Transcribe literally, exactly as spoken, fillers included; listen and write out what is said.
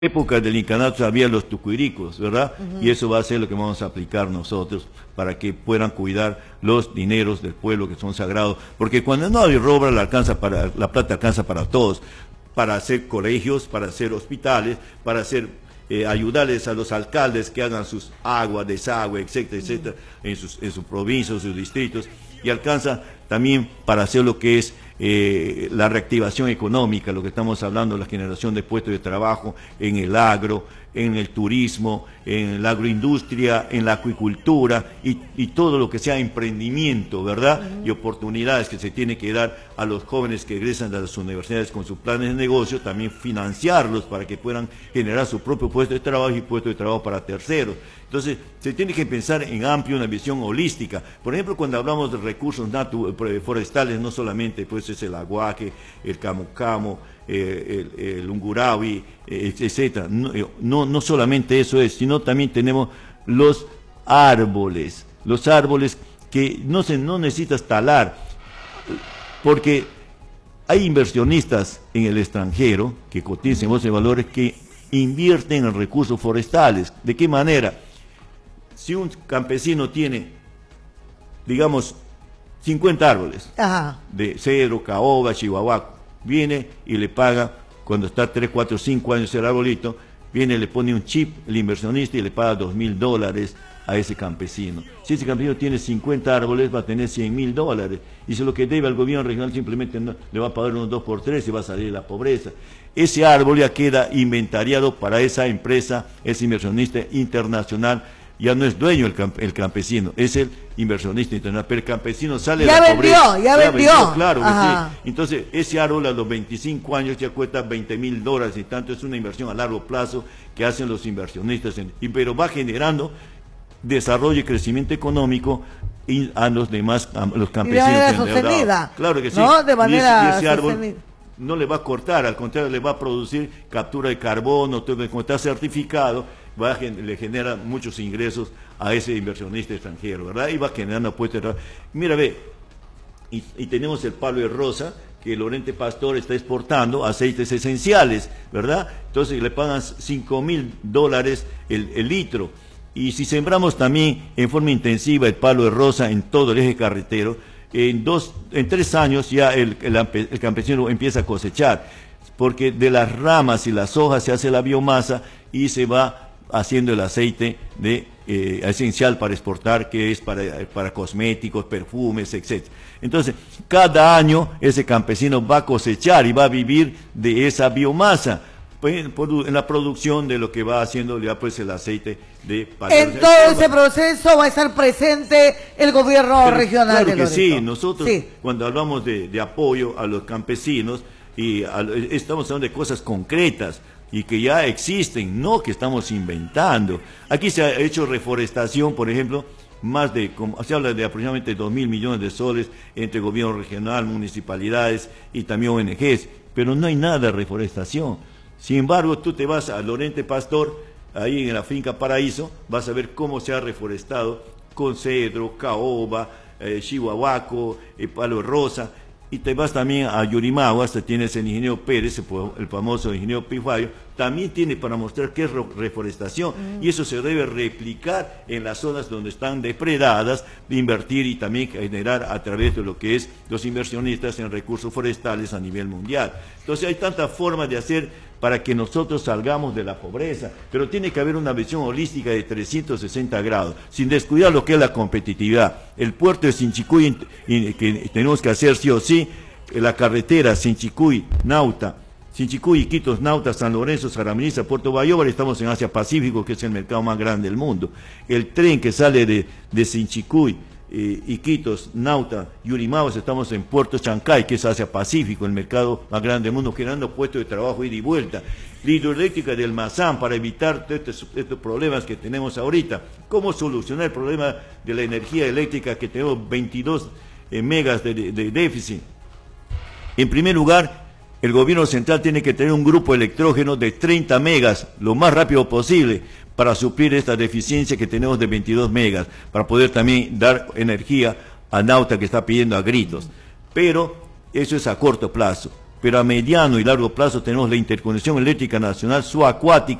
época del incanato había los tucuiricos, ¿verdad? Uh-huh. Y eso va a ser lo que vamos a aplicar nosotros para que puedan cuidar los dineros del pueblo que son sagrados. Porque cuando no hay obra, la, alcanza para, la plata alcanza para todos, para hacer colegios, para hacer hospitales, para hacer eh, ayudarles a los alcaldes que hagan sus aguas, desagüe, etcétera, etcétera, uh-huh. en sus, en sus provincias, sus distritos, y alcanza también para hacer lo que es Eh, la reactivación económica, lo que estamos hablando, la generación de puestos de trabajo en el agro, en el turismo, en la agroindustria, en la acuicultura y, y todo lo que sea emprendimiento, ¿verdad? Uh-huh. Y oportunidades que se tiene que dar a los jóvenes que egresan de las universidades con sus planes de negocio, también financiarlos para que puedan generar su propio puesto de trabajo y puesto de trabajo para terceros. Entonces, se tiene que pensar en amplio, una visión holística. Por ejemplo, cuando hablamos de recursos forestales, no solamente pues es el aguaje, el camu camu, eh, el, el ungurawi, eh, etcétera. No, no, no solamente eso es, sino también tenemos los árboles, los árboles que no se no necesitas talar, porque hay inversionistas en el extranjero que cotizan en bolsa de valores que invierten en recursos forestales. ¿De qué manera? Si un campesino tiene, digamos, cincuenta árboles, Ajá. de cedro, caoba, chihuahuaco, viene y le paga, cuando está tres, cuatro, cinco años el arbolito, viene y le pone un chip el inversionista y le paga dos mil dólares a ese campesino. Si ese campesino tiene cincuenta árboles, va a tener cien mil dólares. Y si lo que debe al gobierno regional simplemente no, le va a pagar unos dos por tres y va a salir de la pobreza. Ese árbol ya queda inventariado para esa empresa, ese inversionista internacional. Ya no es dueño el, camp el campesino, es el inversionista internacional, pero el campesino sale ya de la vendió, pobreza. Ya, ya vendió, vendió. Claro que sí. Entonces, ese árbol a los veinticinco años ya cuesta veinte mil dólares y tanto, es una inversión a largo plazo que hacen los inversionistas, en, y, pero va generando desarrollo y crecimiento económico y a los demás, a los campesinos. Y de manera sostenida. Claro que sí. ¿No? De manera y ese, y ese árbol sostenida. No le va a cortar, al contrario, le va a producir captura de carbono, todo, como está certificado, va a, le genera muchos ingresos a ese inversionista extranjero, ¿verdad? Y va generando puestos de trabajo. Mira, ve, y, y tenemos el palo de rosa, que Lorente Pastor está exportando aceites esenciales, ¿verdad? Entonces le pagan cinco mil dólares el, el litro. Y si sembramos también en forma intensiva el palo de rosa en todo el eje carretero, en dos, en tres años ya el, el, el campesino empieza a cosechar, porque de las ramas y las hojas se hace la biomasa y se va haciendo el aceite de, eh, esencial para exportar, que es para, para cosméticos, perfumes, etcétera. Entonces, cada año ese campesino va a cosechar y va a vivir de esa biomasa, en la producción de lo que va haciendo ya pues el aceite de palma. En todo ese proceso va a estar presente el gobierno Pero, regional claro de que Loreto. sí, nosotros sí. cuando hablamos de, de apoyo a los campesinos y a, estamos hablando de cosas concretas y que ya existen, no que estamos inventando. Aquí se ha hecho reforestación, por ejemplo, más de, como, se habla de aproximadamente dos mil millones de soles entre gobierno regional, municipalidades y también O N Ges, pero no hay nada de reforestación. Sin embargo, tú te vas a Lorente Pastor, ahí en la finca Paraíso, vas a ver cómo se ha reforestado con cedro, caoba, eh, chihuahuaco, eh, palo rosa, y te vas también a Yurimagua, hasta tienes el ingeniero Pérez, el famoso ingeniero Pifayo, también tiene para mostrar qué es reforestación, mm. y eso se debe replicar en las zonas donde están depredadas, invertir y también generar a través de lo que es los inversionistas en recursos forestales a nivel mundial. Entonces hay tantas formas de hacer para que nosotros salgamos de la pobreza, pero tiene que haber una visión holística de trescientos sesenta grados, sin descuidar lo que es la competitividad. El puerto de Sinchicuy, que tenemos que hacer sí o sí, la carretera Sinchicuy, Nauta, Sinchicuy, Iquitos, Nauta, San Lorenzo, Saraminiza, Puerto Bayóvar, estamos en Asia Pacífico, que es el mercado más grande del mundo. El tren que sale de, de Sinchicuy, Eh, Iquitos, Nauta, Yurimaguas, estamos en Puerto Chancay, que es Asia Pacífico, el mercado más grande del mundo, generando puestos de trabajo ida y vuelta. La hidroeléctrica del Mazán, para evitar estos, estos problemas que tenemos ahorita. ¿Cómo solucionar el problema de la energía eléctrica, que tenemos veintidós eh, megas de, de, de déficit? En primer lugar, el gobierno central tiene que tener un grupo electrógeno de treinta megas, lo más rápido posible, para suplir esta deficiencia que tenemos de veintidós megas, para poder también dar energía a Nauta, que está pidiendo a gritos. Pero eso es a corto plazo. pero a mediano y largo plazo tenemos la interconexión eléctrica nacional subacuática